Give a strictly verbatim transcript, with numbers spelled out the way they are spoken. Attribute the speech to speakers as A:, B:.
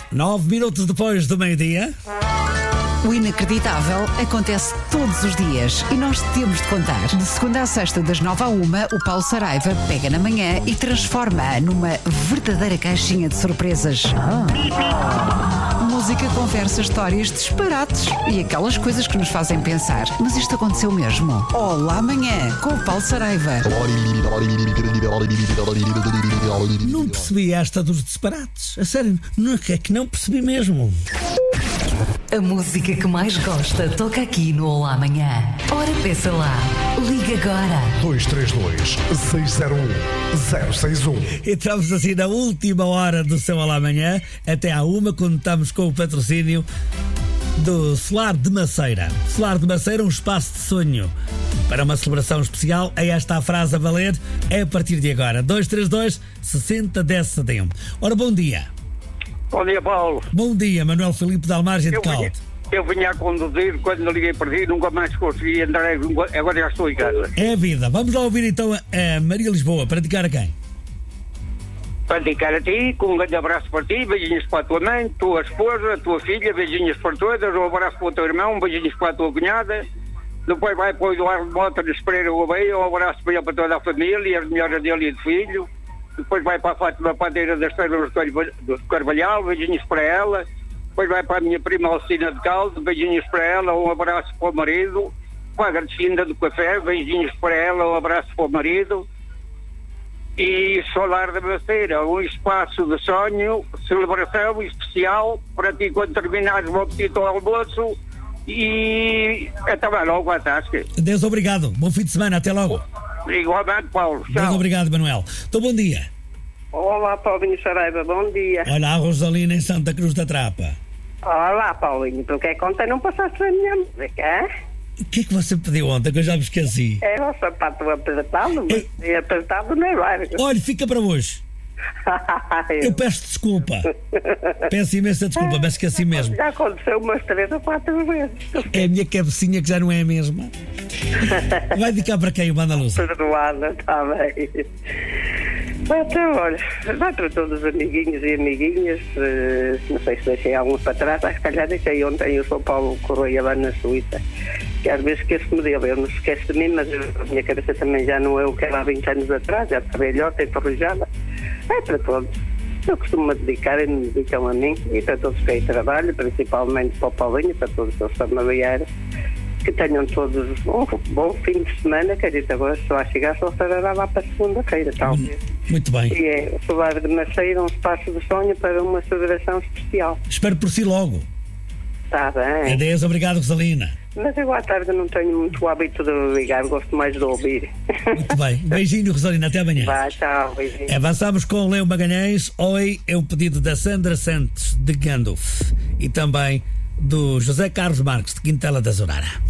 A: Nove minutos depois do meio-dia.
B: O inacreditável acontece todos os dias e nós temos de contar. De segunda a sexta, das nove à uma, o Paulo Saraiva pega na manhã e transforma-a numa verdadeira caixinha de surpresas. Ah. Música, conversa, histórias, disparates e aquelas coisas que nos fazem pensar. Mas isto aconteceu mesmo? Olá amanhã, com o Paulo Saraiva.
A: Não percebi esta dos disparates. A sério, não é que não percebi mesmo.
C: A música que mais gosta toca aqui no Olá Amanhã. Ora, peça lá. Liga agora.
D: dois três dois, seis zero um, zero seis um.
A: Entramos assim na última hora do seu Olá Amanhã, até à uma, quando estamos com o patrocínio do Solar de Maceira. Solar de Maceira, um espaço de sonho para uma celebração especial. É esta a frase a valer, é a partir de agora. dois três dois, seis zero, um zero sete um. Ora, bom dia.
E: Bom dia, Paulo.
A: Bom dia, Manuel Filipe de Almargem de
E: Eu vinha,
A: Caldo.
E: eu vinha a conduzir, quando me liguei para ti, nunca mais consegui andar, agora já estou em casa.
A: É a vida. Vamos lá ouvir então a, a Maria Lisboa, para dedicar a quem?
E: Para dedicar a ti, com um grande abraço para ti, beijinhos para a tua mãe, tua esposa, a tua filha, beijinhos para todas, um abraço para o teu irmão, beijinhos para a tua cunhada. Depois vai para o Eduardo Mota de Espereira Gouveia, um abraço para ele, para toda a família, as melhores dele e do filho. Depois vai para a Fátima Padeira das Terras do Carvalhal, beijinhos para ela. Depois vai para a minha prima Alcina de Caldo, beijinhos para ela, um abraço para o marido. Para a Gracinda do Café, beijinhos para ela, um abraço para o marido. E Solar da Maceira, um espaço de sonho, celebração especial para ti quando terminares o apetite ao almoço. E até vai logo à tasca.
A: Deus obrigado, bom fim de semana, até logo.
E: Igualmente, Paulo. Tchau.
A: Deus obrigado, Manuel. Então, bom dia.
F: Olá, Paulinho Saraiva, bom dia.
A: Olha a Rosalina em Santa Cruz da Trapa.
F: Olá, Paulinho, tu que ontem não passaste a minha música, é?
A: O que é que você pediu ontem, que eu já me esqueci?
F: É o sapato apertado, mas é apertado não é largo.
A: Olha, fica para hoje. Eu peço desculpa. Peço imensa desculpa, mas esqueci mesmo.
F: Já aconteceu umas três ou quatro vezes.
A: É a minha cabecinha que já não é a mesma. Vai dedicar para quem o Banda Luz?
F: Perdoada, está bem. Então, olha, vai para todos os amiguinhos e amiguinhas, uh, não sei se deixei alguns para trás, acho que calhar deixei ontem o São Paulo Correia lá na Suíça, que às vezes esqueço-me dele, eu não se esqueço de mim, mas eu, a minha cabeça também já não é o que era há vinte anos atrás, já está velhota, enferrujada. É para todos. Eu costumo me dedicar e me dedicam a mim e para todos que aí trabalho, principalmente para o Paulinho, para todos os seus familiares, que tenham todos um bom fim de semana, que a gente agora só a chegar só será lá para segunda-feira, talvez.
A: Muito bem.
F: E é o Solar de Maceira, um espaço de sonho para uma celebração especial.
A: Espero por si logo.
F: Está bem.
A: Adeus, obrigado, Rosalina.
F: Mas eu à tarde não tenho muito hábito de ligar, gosto mais de ouvir.
A: Muito bem. Beijinho, Rosalina, até amanhã.
F: Vai, tchau, beijinho.
A: Avançamos com o Leo Magalhães. Oi, é o pedido da Sandra Santos de Gandalf e também do José Carlos Marques de Quintela da Zorara.